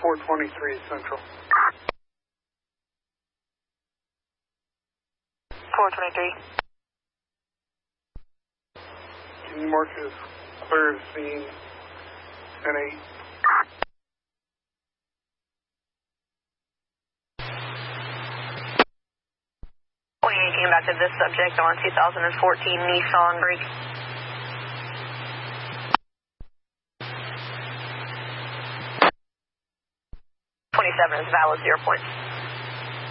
423 Central. 423. Can you mark as clear to scene 10-8? Came back to this subject on 2014 Nissan break. 27 is valid 0 points.